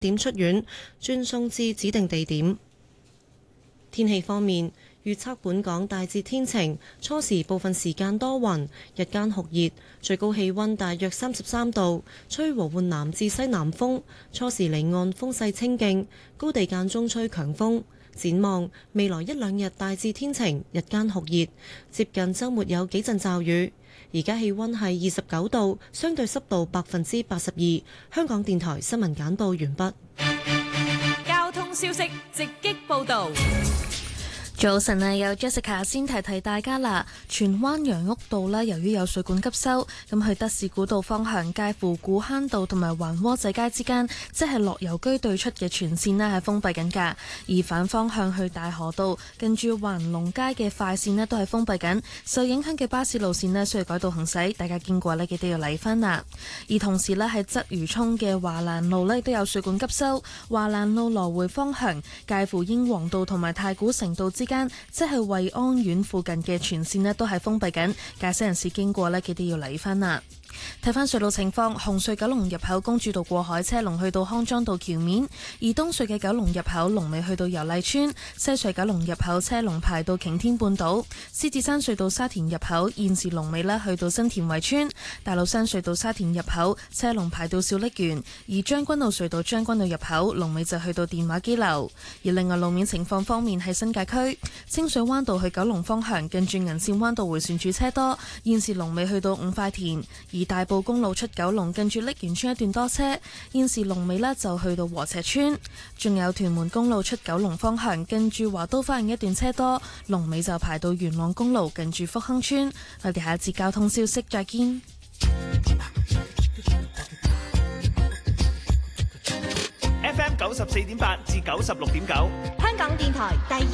點出院，轉送至指定地點。天氣方面，預測本港大致天晴，初時部分時間多雲，日間酷熱，最高氣溫大約33度，吹和緩南至西南風，初時離岸風勢清勁，高地間中吹強風。展望未來一兩日大致天晴，日間酷熱，接近週末有幾陣驟雨。而家氣溫係29度，相對濕度82%。香港電台新聞簡報完畢。 交通消息直擊報導。 早晨啊，有 Jessica 先提提大家啦。荃灣楊屋道呢，由於有水管急修，咁去德士古道方向介乎古坑道同埋環窩仔街之間，即係樂悠居對出嘅全線呢係封閉緊㗎。而反方向去大河道近住環龍街嘅快線呢都係封閉緊，受影響嘅巴士路線呢需要改道行駛，大家經過呢記得要留意返啦。而同時呢，喺鰂魚涌嘅華蘭路呢都有水管急修，華蘭路來回方向介乎英皇道同埋太古城道之間，即係惠安苑附近嘅全線呢都係封閉緊，駕駛人士經過呢記得要留意返啦。睇返隧道情況，紅隧九龍入口公主道過海車龍去到康莊道橋面，而東隧嘅九龍入口龍尾去到油麗邨，西隧九龍入口車龍排到擎天半島，獅子山隧道沙田入口現時龍尾呢去到新田圍村，大老山隧道沙田入口車龍排到小瀝源，而將軍澳隧道將軍澳入口龍尾就去到電話機樓。而另外路面情況方面係新界區清水灣道去九龍方向近住銀線灣道迴旋處車多，現時龍尾去到五塊田，而大埔公路出九龍近住瀝源村一段多車，現時龍尾呢就去到禾輋村。仲有屯門公路出九龍方向近住華都花園一段車多，龍尾就排到元朗公路近住福亨村。我哋下一節交通消息再見。 FM 94.8至96.9， 香港電台第